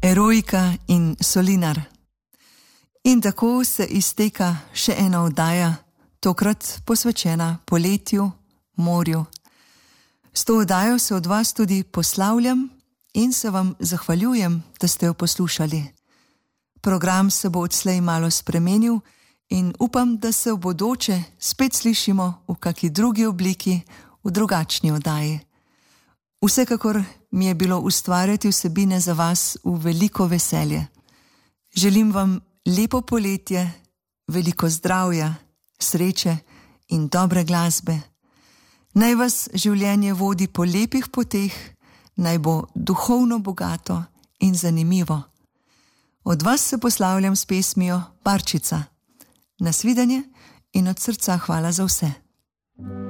Eroika in Solinar. In tako se izteka še ena oddaja, tokrat posvečena poletju, morju. S to oddajo se od vas tudi poslavljam in se vam zahvaljujem, da ste jo poslušali. Program se bo odslej malo spremenil in upam, da se v bodoče spet slišimo v kaki drugi obliki, v drugačni oddaji. Vsekakor mi je bilo ustvarjati vsebine za vas v veliko veselje. Želim vam lepo poletje, veliko zdravja, sreče in dobre glasbe. Naj vas življenje vodi po lepih poteh, naj bo duhovno bogato in zanimivo. Od vas se poslavljam s pesmijo Barčica. Nasvidenje in od srca hvala za vse.